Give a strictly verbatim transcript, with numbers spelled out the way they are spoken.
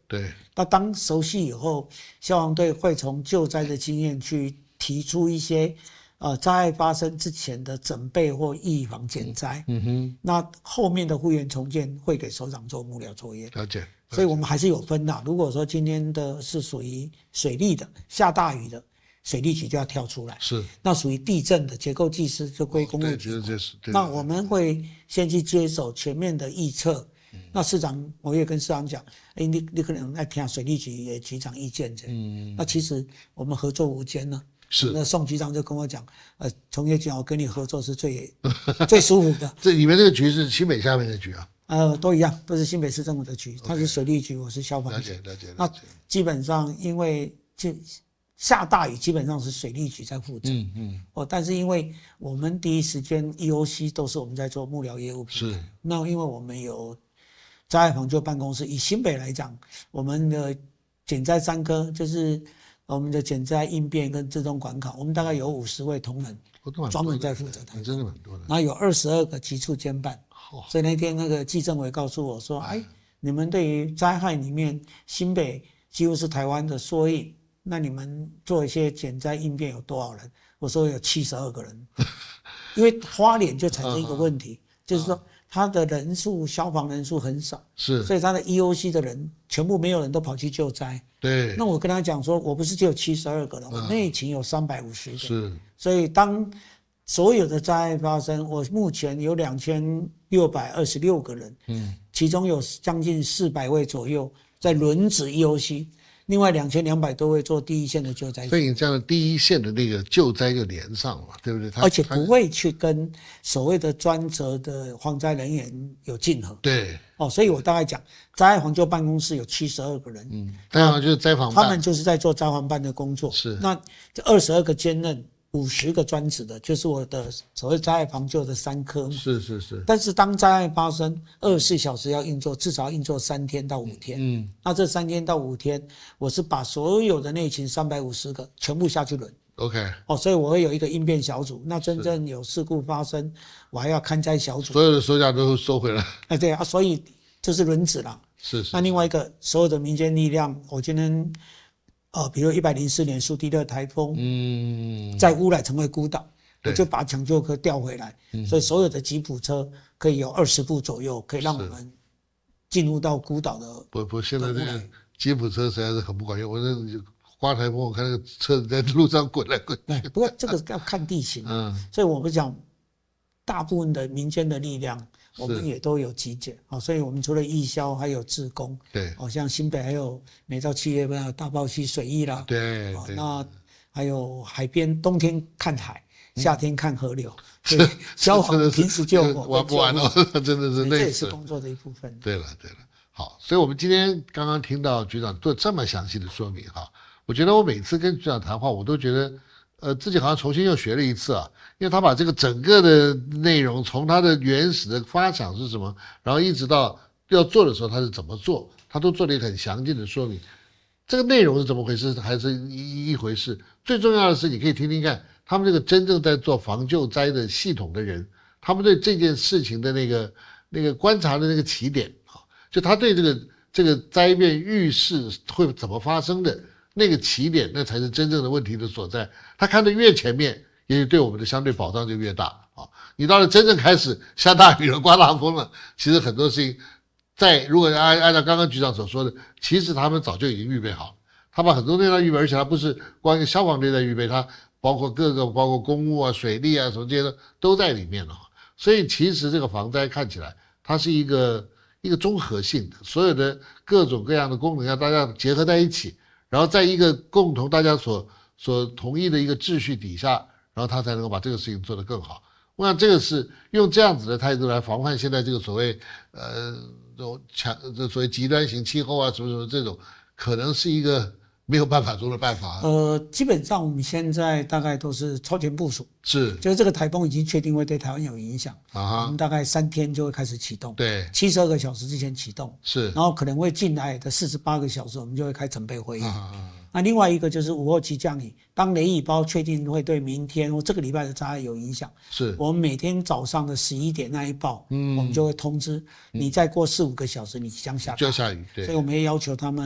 对。 那当熟悉以后，消防队会从救灾的经验去提出一些呃灾害发生之前的准备或预防减灾。 嗯哼。 那后面的复原重建会给首长做幕僚作业。 了解。 所以我们还是有分的。如果说今天的是属于水利的，下大雨的，水利局就要跳出来。 是。 那属于地震的结构技师就归公务局。 哦、对，这是对。 那我们会先去接手全面的预测。嗯、那市长，我也跟市长讲，哎、欸，你你可能在听水利局也局长意见。嗯。那其实我们合作无间呢。 是。 那宋局长就跟我讲，呃，从业局我跟你合作是最最舒服的。 这你们这个局是新北下面的局啊？ 呃，都一样，都是新北市政府的局，它是水利局，我是消防局。 了解，了解。 那基本上因为就下大雨，基本上是水利局在负责。嗯嗯。哦，但是因为我们第一时间 E O C 都是我们在做幕僚业务。 是。 那因为我们有灾害防救办公室，以新北来讲，我们的减灾三科就是我们的减灾应变跟自动管考，我们大概有五十位同仁专门在负责它。 真的很多的。 然后有二十二个局处监办。所以那天那个季政委告诉我说：“哎，你们对于灾害里面，新北几乎是台湾的缩影，那你们做一些减灾应变有多少人？”我说有七十二个人，因为花莲就产生一个问题，就是说他的人数消防人数很少， 是， 所以他的 E O C 的人全部没有人都跑去救灾。 对。那我跟他讲说，我不是只有七十二个人，我内勤有三百五十个。 是。 所以当所有的灾害发生，我目前有两千六百二十六个人，嗯，其中有将近四百位左右在轮值 E O C， 另外两千两百多位做第一线的救灾。 所以你这样的第一线的那个救灾就连上了，对不对？ 而且不会去跟所谓的专责的防灾人员有竞合。 对。 哦，所以我大概讲，灾害防救办公室有七十二个人， 嗯，灾防就是灾防办， 他们就是在做灾防办的工作。 是。 那这二十二个兼任。五十个专职的，就是我的所谓灾害防救的三科嘛。 是是是。 但是当灾害发生，二十四小时要运作，至少要运作三天到五天。嗯。那这三天到五天，我是把所有的内勤三百五十个全部下去轮。 OK。 哦，所以我会有一个应变小组。那真正有事故发生，我还要看灾小组。 所有的收假都收回来。 哎，对啊，所以这是轮值啦。 是是。 那另外一个，所有的民间力量，我今天。呃，比如一百零四年苏迪勒台风，嗯，在乌来成为孤岛，我就把抢救科调回来，嗯，所以所有的吉普车可以有二十部左右，可以让我们进入到孤岛的。 不不，现在这个吉普车实在是很不管用。我那刮台风，我看那个车子在路上滚来滚去。 不过这个要看地形，嗯，所以我们讲，大部分的民间的力量。我们也都有集结，所以我们除了义消还有志工， 对， 好像新北还有每到七月份还有大豹溪水艺啦， 对，对， 那还有海边，冬天看海，夏天看河流，所以消防平时就玩不完了，真的是累死， 这也是工作的一部分。 对了对了，好，所以我们今天刚刚听到局长做这么详细的说明哈，我觉得我每次跟局长谈话，我都觉得。呃，自己好像重新又学了一次啊，因为他把这个整个的内容从他的原始的发想是什么，然后一直到要做的时候他是怎么做，他都做了一个很详尽的说明。这个内容是怎么回事，还是一一回事。最重要的是，你可以听听看他们这个真正在做防救灾的系统的人，他们对这件事情的那个那个观察的那个起点啊，就他对这个这个灾变预示会怎么发生的。那个起点，那才是真正的问题的所在。他看得越前面，也许对我们的相对保障就越大啊。你到了真正开始下大雨了、刮大风了，其实很多事情，在如果按按照刚刚局长所说的，其实他们早就已经预备好了。他把很多东西预备，而且他不是光一个消防队在预备，他包括各个包括公务啊、水利啊什么这些的都在里面了。所以其实这个防灾看起来，它是一个一个综合性的，所有的各种各样的功能要大家结合在一起。然后在一个共同大家所所同意的一个秩序底下，然后他才能够把这个事情做得更好。我想这个是用这样子的态度来防范现在这个所谓呃这种强这所谓极端型气候啊什么什么这种，可能是一个没有办法中的办法。 呃，基本上我们现在大概都是超前部署， 是， 就是这个台风已经确定会对台湾有影响啊， 我们大概三天就会开始启动， 对， 七十二个小时之前启动， 是， 然后可能会进来的四十八个小时，我们就会开准备会议。 啊， 那另外一个就是午后急降雨，当雷雨包确定会对明天或这个礼拜的灾害有影响， 是我们每天早上的十一点那一报，嗯，我们就会通知你再过四五个小时你即将下大雨， 就要下雨，对， 所以我们也要求他们。